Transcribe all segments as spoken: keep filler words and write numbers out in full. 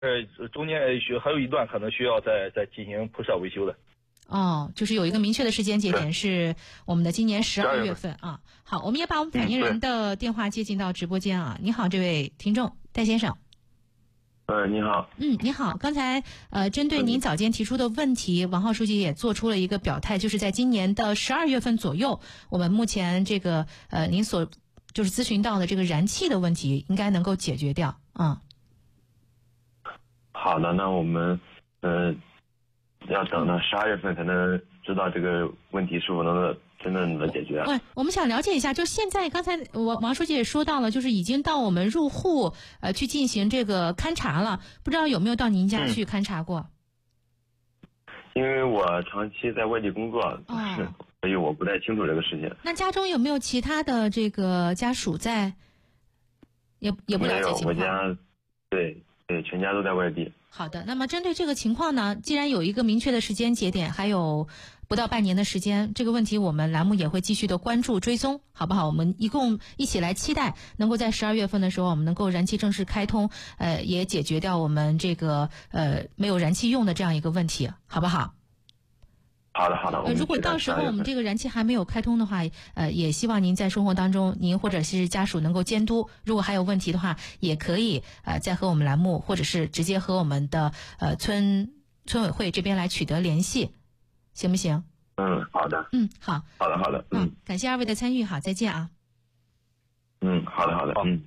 呃，中间需还有一段可能需要再再进行铺设维修的。 哦，就是有一个明确的时间节点是我们的今年十二月份啊。好，我们也把我们反映人的电话接进到直播间啊。你好，这位听众戴先生。 呃，你好。 嗯，你好。刚才呃，针对您早间提出的问题，王浩书记也做出了一个表态，就是在今年的十二月份左右，我们目前这个呃，您所就是咨询到的这个燃气的问题，应该能够解决掉啊。 嗯、好的，那我们呃。要等到十二月份才能知道这个问题是否能真正的解决。 对，我们想了解一下，就现在刚才王王书记也说到了，就是已经到我们入户呃去进行这个勘察了，不知道有没有到您家去勘察过？ 嗯、因为我长期在外地工作， 哦， 是，所以我不太清楚这个事情。 那家中有没有其他的这个家属在？也也不了解情况。 没有，我家对对全家都在外地。 好的，那么针对这个情况呢，既然有一个明确的时间节点，还有不到半年的时间，这个问题我们栏目也会继续的关注追踪，好不好？我们一共一起来期待能够在十二月份的时候，我们能够燃气正式开通，呃，也解决掉我们这个呃没有燃气用的这样一个问题，好不好？ 好的，好的。 呃，如果到时候我们这个燃气还没有开通的话，呃，也希望您在生活当中，您或者是家属能够监督。如果还有问题的话，也可以呃再和我们栏目，或者是直接和我们的呃村村委会这边来取得联系，行不行？ 嗯，好的。 嗯，好。 好的，好的。嗯， 嗯感谢二位的参与，好，再见啊。 嗯，好的，好的。嗯。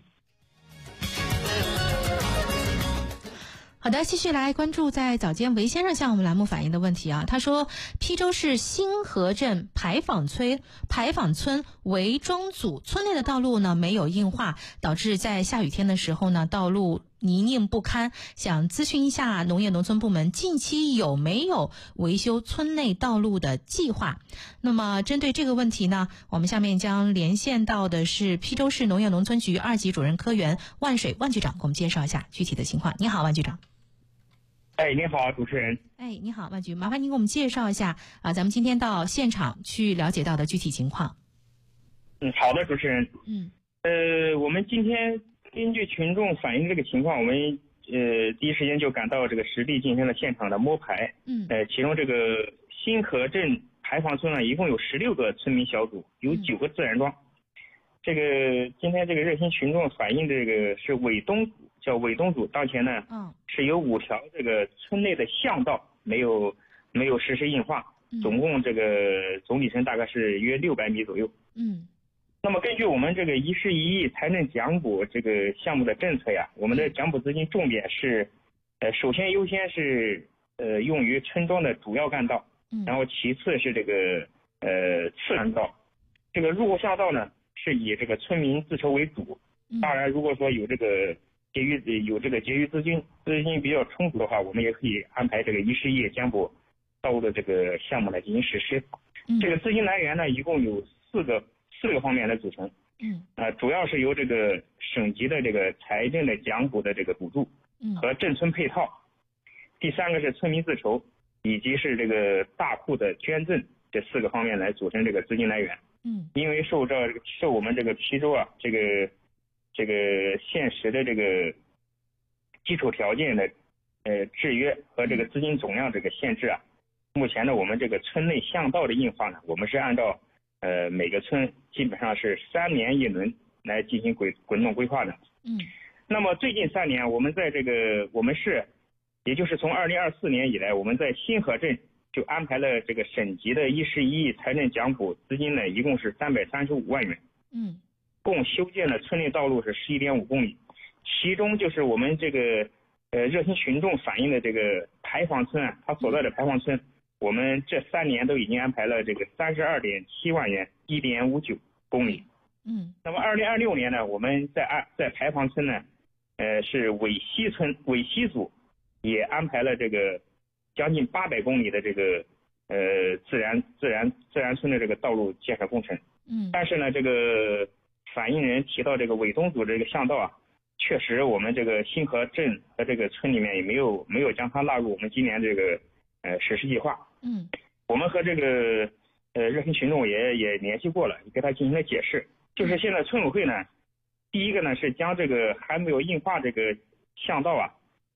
好的，继续来关注在早间韦先生向我们栏目反映的问题啊。他说，邳州市新河镇牌坊村牌坊村韦庄组村内的道路呢没有硬化，导致在下雨天的时候呢道路泥泞不堪，想咨询一下农业农村部门近期有没有维修村内道路的计划。那么针对这个问题呢，我们下面将连线到的是邳州市农业农村局二级主任科员万水万局长，给我们介绍一下具体的情况。你好，万局长。 哎，你好，主持人。 哎，你好，万局，麻烦您给我们介绍一下啊，咱们今天到现场去了解到的具体情况。 嗯，好的，主持人。 嗯， 呃，我们今天根据群众反映这个情况，我们呃第一时间就赶到这个实地进行了现场的摸排。 嗯， 呃，其中这个新河镇牌坊村呢，一共有十六个村民小组，有九个自然桩。嗯、这个今天这个热心群众反映这个是韦东组，叫韦东组，当前呢，嗯，是有五条这个村内的巷道没有没有实施硬化，嗯、总共这个总里程大概是约六百米左右。 嗯， 那么根据我们这个一市一亿财政奖补这个项目的政策呀，我们的奖补资金重点是，呃，首先优先是呃用于村庄的主要干道，嗯，然后其次是这个呃次干道，这个入户巷道呢是以这个村民自筹为主，当然如果说有这个结余有这个结余资金，资金比较充足的话，我们也可以安排这个一市一奖补道路的这个项目来进行实施。嗯、这个资金来源呢，一共有四个四个方面来组成。嗯，啊、呃，主要是由这个省级的这个财政的奖补的这个补助，嗯，和镇村配套。第三个是村民自筹，以及是这个大户的捐赠，这四个方面来组成这个资金来源。嗯，因为受这受我们这个邳州啊这个。这个现实的这个基础条件的呃制约和这个资金总量这个限制啊，目前呢我们这个村内巷道的硬化呢，我们是按照呃每个村基本上是三年一轮来进行滚滚动规划的。嗯，那么最近三年我们在这个我们市，也就是从二零二四年以来，我们在新河镇就安排了这个省级的一市一亿财政奖补资金呢，一共是三百三十五万元。嗯。共修建的村内道路是十一点五公里，其中就是我们这个呃热心群众反映的这个牌坊村啊，他所在的牌坊村，我们这三年都已经安排了这个三十二点七万元，一点五九公里。嗯，那么二零二六年呢，我们在安在牌坊村呢，呃是韦西村韦西组也安排了这个将近八百公里的这个呃自然自然自然村的这个道路建设工程。嗯，但是呢，这个反映人提到这个韦东组这个巷道啊，确实我们这个新河镇和这个村里面也没有没有将它纳入我们今年这个呃实施计划。嗯，我们和这个呃热心群众也也联系过了，给他进行了解释。就是现在村委会呢，第一个呢是将这个还没有硬化这个巷道啊，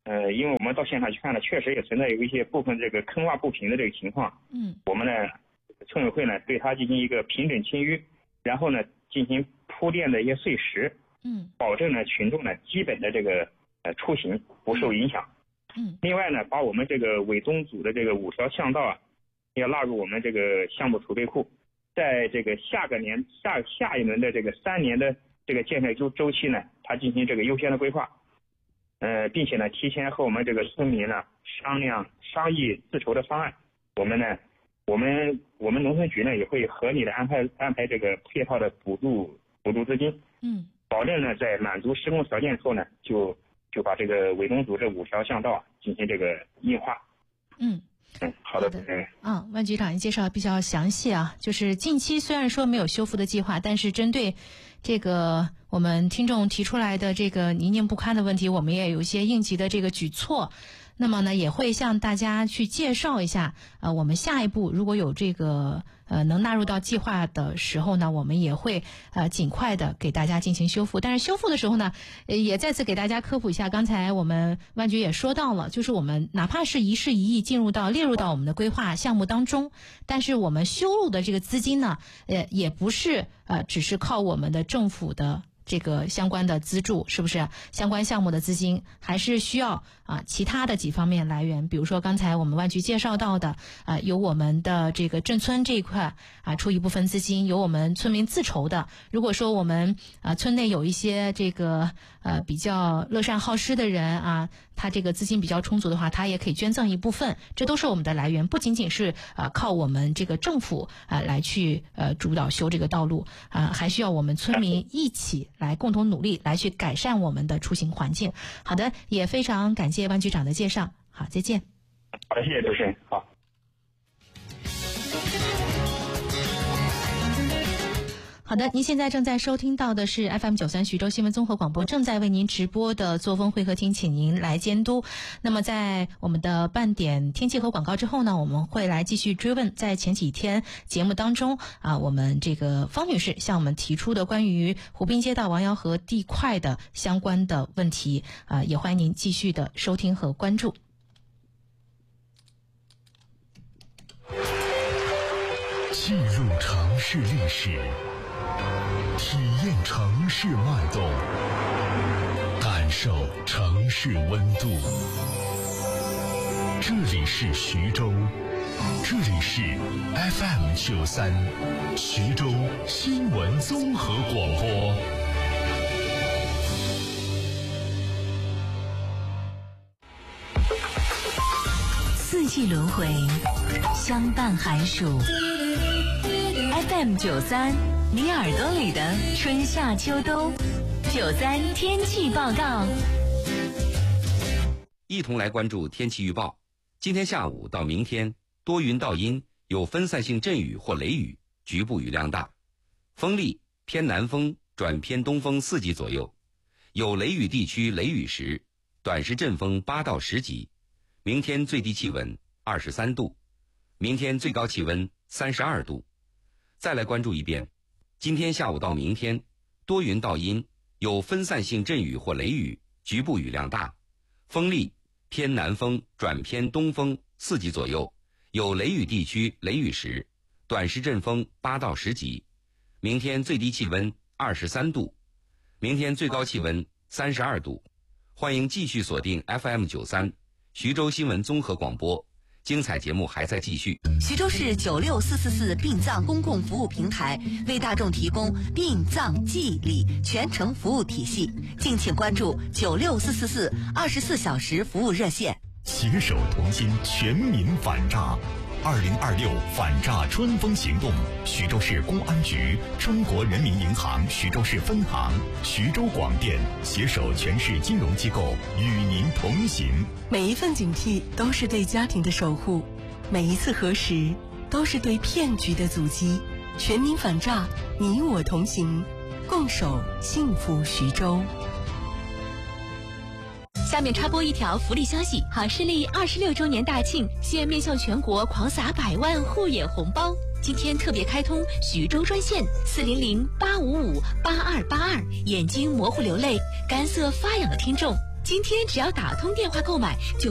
呃，因为我们到现场去看了，确实也存在有一些部分这个坑洼不平的这个情况。 嗯， 我们呢，村委会呢对它进行一个平整清淤，然后呢进行铺垫的一些碎石。 嗯，保证呢群众呢基本的这个呃出行不受影响。 嗯， 另外呢，把我们这个伪宗组的这个五条巷道啊，要纳入我们这个项目储备库，在这个下个年下下一轮的这个三年的这个建设周周期呢，它进行这个优先的规划。呃，并且呢，提前和我们这个村民呢商量商议自筹的方案。我们呢，我们我们农村局呢也会合理的安排安排这个配套的补助补助资金。 嗯，保证呢在满足施工条件后呢，就就把这个伪宗组这五条巷道啊进行这个硬化。 嗯。 嗯，好的，嗯， 啊，万局长介绍比较详细啊，就是近期虽然说没有修复的计划，但是针对这个我们听众提出来的这个泥泞不堪的问题，我们也有一些应急的这个举措。那么呢，也会向大家去介绍一下，呃，我们下一步如果有这个呃能纳入到计划的时候呢，我们也会呃尽快的给大家进行修复。但是修复的时候呢，也再次给大家科普一下，刚才我们万局也说到了，就是我们哪怕是一事一议进入到列入到我们的规划项目当中，但是我们修路的这个资金呢，呃，也不是呃只是靠我们的政府的这个相关的资助，是不是相关项目的资金还是需要啊其他的几方面来源？比如说刚才我们万局介绍到的啊，由我们的这个镇村这一块啊出一部分资金，由我们村民自筹的。如果说我们啊村内有一些这个呃比较乐善好施的人啊，他这个资金比较充足的话，他也可以捐赠一部分，这都是我们的来源，不仅仅是啊靠我们这个政府啊来去呃主导修这个道路啊，还需要我们村民一起来共同努力，来去改善我们的出行环境。好的，也非常感谢万局长的介绍。好，再见。 好的，谢谢主持人。好。 好的，您现在正在收听到的是 F M 九三徐州新闻综合广播正在为您直播的作风会客厅，请您来监督。那么在我们的半点天气和广告之后呢，我们会来继续追问在前几天节目当中啊，我们这个方女士向我们提出的关于湖滨街道王窑河地块的相关的问题啊，也欢迎您继续的收听和关注。 记录城市历史，体验城市脉动，感受城市温度。这里是徐州，这里是 F M 九三，徐州新闻综合广播。 四季轮回，相伴寒暑。F M 九三，你耳朵里的春夏秋冬。九三天气报告， 一同来关注天气预报。今天下午到明天，多云到阴，有分散性阵雨或雷雨，局部雨量大，风力偏南风转偏东风四级左右，有雷雨地区雷雨时，短时阵风八到十级。明天最低气温二十三度，明天最高气温三十二度。再来关注一遍，今天下午到明天，多云到阴，有分散性阵雨或雷雨，局部雨量大，风力偏南风转偏东风四级左右，有雷雨地区雷雨时，短时阵风八到十级。明天最低气温二十三度，明天最高气温三十二度。欢迎继续锁定 F M 九三徐州新闻综合广播，精彩节目还在继续。 徐州市九六四四四殡葬公共服务平台为大众提供殡葬祭礼全程服务体系，敬请关注九六四四四二十四小时服务热线。 携手同心，全民反诈。二零二六反诈春风行动，徐州市公安局、中国人民银行徐州市分行、徐州广电携手全市金融机构与您同行。 每一份警惕都是对家庭的守护，每一次核实都是对骗局的阻击。全民反诈，你我同行，共守幸福徐州。 下面插播一条福利消息：好视力二十六周年大庆，现面向全国狂撒百万护眼红包。今天特别开通徐州专线四零零八五五八二八二，眼睛模糊流泪、干涩发痒的听众， 今天只要打通电话购买就